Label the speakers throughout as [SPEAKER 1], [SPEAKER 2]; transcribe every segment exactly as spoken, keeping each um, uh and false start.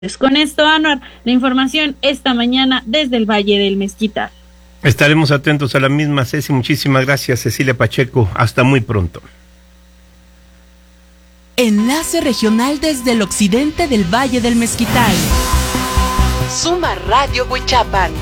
[SPEAKER 1] Con esto, Anuar, la información esta mañana desde el Valle del Mezquital.
[SPEAKER 2] Estaremos atentos a la misma, Ceci. Muchísimas gracias, Cecilia Pacheco. Hasta muy pronto.
[SPEAKER 3] Enlace regional desde el occidente del Valle del Mezquital. Suma Radio Huichapan.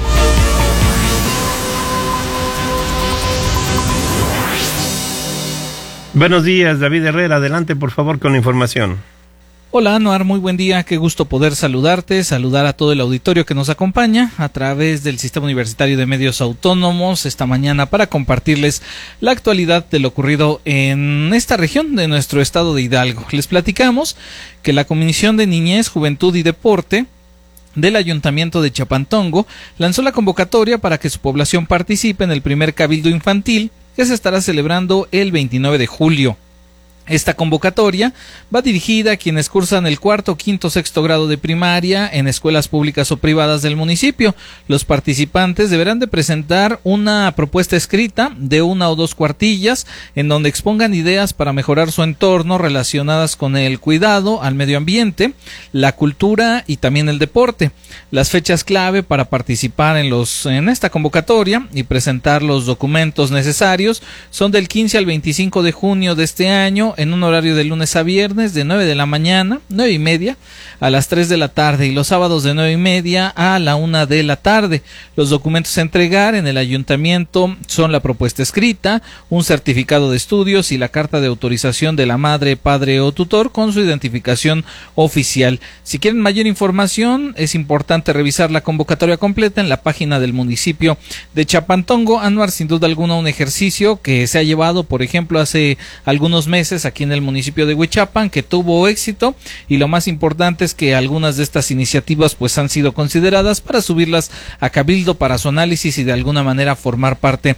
[SPEAKER 2] Buenos días, David Herrera. Adelante, por favor, con la información.
[SPEAKER 4] Hola Anuar, muy buen día, qué gusto poder saludarte, saludar a todo el auditorio que nos acompaña a través del Sistema Universitario de Medios Autónomos esta mañana para compartirles la actualidad de lo ocurrido en esta región de nuestro estado de Hidalgo. Les platicamos que la Comisión de Niñez, Juventud y Deporte del Ayuntamiento de Chapantongo lanzó la convocatoria para que su población participe en el primer Cabildo Infantil que se estará celebrando el veintinueve de julio. Esta convocatoria va dirigida a quienes cursan el cuarto, quinto, sexto grado de primaria en escuelas públicas o privadas del municipio. Los participantes deberán de presentar una propuesta escrita de una o dos cuartillas en donde expongan ideas para mejorar su entorno relacionadas con el cuidado al medio ambiente, la cultura y también el deporte. Las fechas clave para participar en los en esta convocatoria y presentar los documentos necesarios son del quince al veinticinco de junio de este año en un horario de lunes a viernes de nueve de la mañana, nueve y media a las tres de la tarde y los sábados de nueve y media a la una de la tarde. Los documentos a entregar en el ayuntamiento son la propuesta escrita, un certificado de estudios y la carta de autorización de la madre, padre o tutor con su identificación oficial. Si quieren mayor información, es importante revisar la convocatoria completa en la página del municipio de Chapantongo. Anuar, sin duda alguna, un ejercicio que se ha llevado, por ejemplo, hace algunos meses aquí en el municipio de Huichapan, que tuvo éxito, y lo más importante es que algunas de estas iniciativas pues han sido consideradas para subirlas a Cabildo para su análisis y de alguna manera formar parte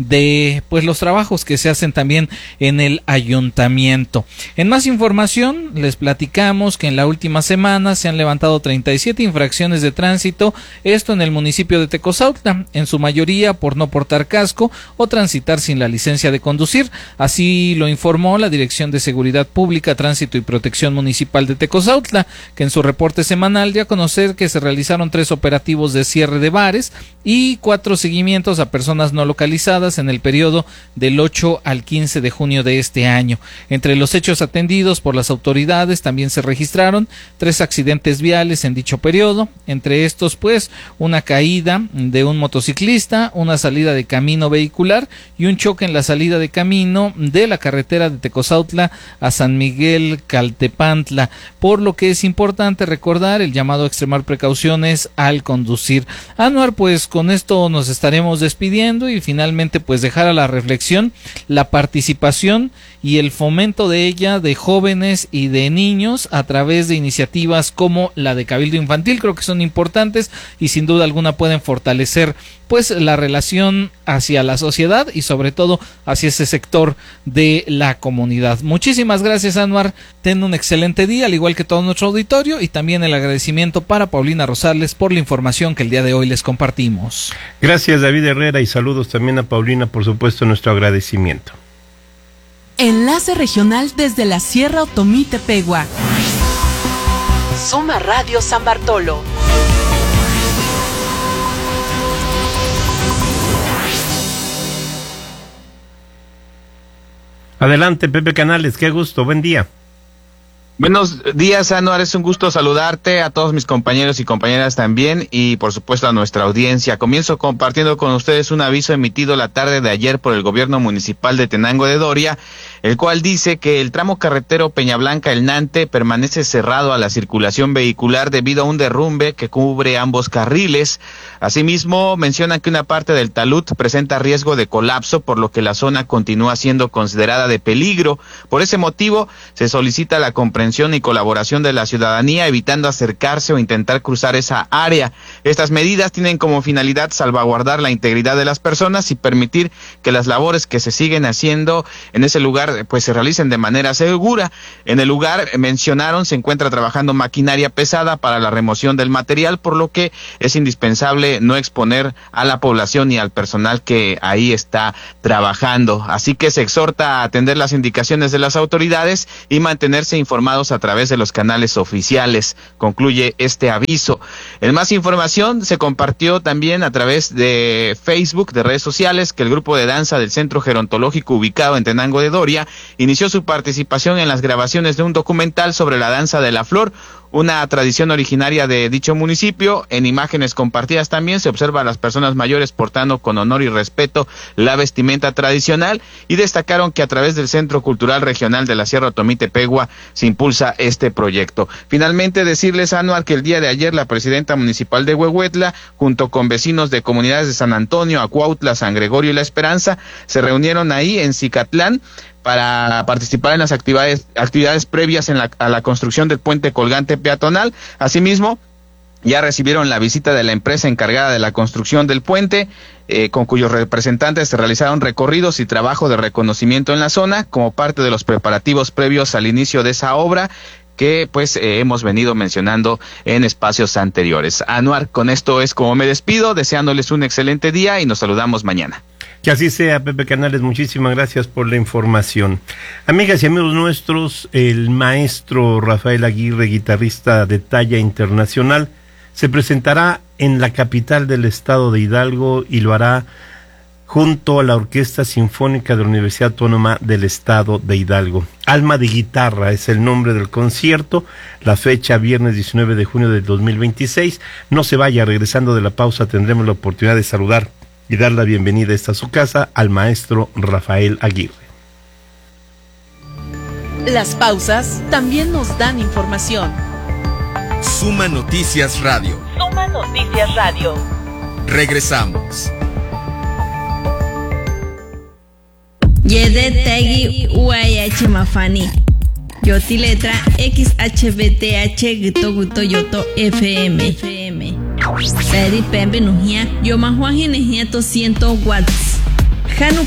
[SPEAKER 4] de pues los trabajos que se hacen también en el ayuntamiento. En más información, les platicamos que en la última semana se han levantado treinta y siete infracciones de tránsito, esto en el municipio de Tecozautla, en su mayoría por no portar casco o transitar sin la licencia de conducir. Así lo informó la Dirección de Seguridad Pública, Tránsito y Protección Municipal de Tecozautla, que en su reporte semanal dio a conocer que se realizaron tres operativos de cierre de bares y cuatro seguimientos a personas no localizadas en el periodo del ocho al quince de junio de este año. Entre los hechos atendidos por las autoridades también se registraron tres accidentes viales en dicho periodo, entre estos pues una caída de un motociclista, una salida de camino vehicular y un choque en la salida de camino de la carretera de Tecozautla a San Miguel Caltepantla, por lo que es importante recordar el llamado a extremar precauciones al conducir. Anuar, pues con esto nos estaremos despidiendo y finalmente pues dejar a la reflexión la participación y el fomento de ella de jóvenes y de niños a través de iniciativas como la de Cabildo Infantil. Creo que son importantes y sin duda alguna pueden fortalecer pues la relación hacia la sociedad y sobre todo hacia ese sector de la comunidad. Muchísimas gracias, Anuar. Ten un excelente día, al igual que todo nuestro auditorio, y también el agradecimiento para Paulina Rosales por la información que el día de hoy les compartimos.
[SPEAKER 2] Gracias, David Herrera, y saludos también a Paulina, por supuesto, nuestro agradecimiento.
[SPEAKER 3] Enlace regional desde la Sierra Otomí Tepehua. Suma Radio San Bartolo.
[SPEAKER 2] Adelante, Pepe Canales, qué gusto, buen día.
[SPEAKER 5] Buenos días, Anuar, es un gusto saludarte, a todos mis compañeros y compañeras también, y por supuesto a nuestra audiencia. Comienzo compartiendo con ustedes un aviso emitido la tarde de ayer por el gobierno municipal de Tenango de Doria, el cual dice que el tramo carretero Peñablanca-El Nante permanece cerrado a la circulación vehicular debido a un derrumbe que cubre ambos carriles. Asimismo, mencionan que una parte del talud presenta riesgo de colapso, por lo que la zona continúa siendo considerada de peligro. Por ese motivo, se solicita la comprensión y colaboración de la ciudadanía, evitando acercarse o intentar cruzar esa área. Estas medidas tienen como finalidad salvaguardar la integridad de las personas y permitir que las labores que se siguen haciendo en ese lugar pues se realicen de manera segura. En el lugar, mencionaron, se encuentra trabajando maquinaria pesada para la remoción del material, por lo que es indispensable no exponer a la población y al personal que ahí está trabajando. Así que se exhorta a atender las indicaciones de las autoridades y mantenerse informados a través de los canales oficiales. Concluye este aviso. En más información, se compartió también a través de Facebook, de redes sociales, que el grupo de danza del Centro Gerontológico ubicado en Tenango de Doria inició su participación en las grabaciones de un documental sobre la danza de la flor, una tradición originaria de dicho municipio. En imágenes compartidas también se observa a las personas mayores portando con honor y respeto la vestimenta tradicional, y destacaron que a través del Centro Cultural Regional de la Sierra Otomí-Tepehua se impulsa este proyecto. Finalmente, decirles, Anuar, que el día de ayer la presidenta municipal de Huehuetla, junto con vecinos de comunidades de San Antonio, Acuautla, San Gregorio y La Esperanza, se reunieron ahí en Cicatlán para participar en las actividades actividades previas en la, a la construcción del puente colgante peatonal. Asimismo, ya recibieron la visita de la empresa encargada de la construcción del puente, eh, con cuyos representantes se realizaron recorridos y trabajo de reconocimiento en la zona, como parte de los preparativos previos al inicio de esa obra, que pues eh, hemos venido mencionando en espacios anteriores. Anuar, con esto es como me despido, deseándoles un excelente día y nos saludamos mañana.
[SPEAKER 2] Que así sea, Pepe Canales, muchísimas gracias por la información. Amigas y amigos nuestros, el maestro Rafael Aguirre, guitarrista de talla internacional, se presentará en la capital del estado de Hidalgo y lo hará junto a la Orquesta Sinfónica de la Universidad Autónoma del Estado de Hidalgo. Alma de Guitarra es el nombre del concierto, la fecha viernes diecinueve de junio del dos mil veintiséis. No se vaya, regresando de la pausa tendremos la oportunidad de saludar y dar la bienvenida a esta su casa al maestro Rafael Aguirre.
[SPEAKER 3] Las pausas también nos dan información.
[SPEAKER 6] Suma Noticias Radio.
[SPEAKER 3] Suma Noticias Radio.
[SPEAKER 6] Regresamos.
[SPEAKER 7] Yede Tegi U I H Mafani. Yoti letra X H B T H Gito Guto Yoto F M. F M. Peri Pembe Nujia. Yo Majuan Genejia to ciento watts. Hanu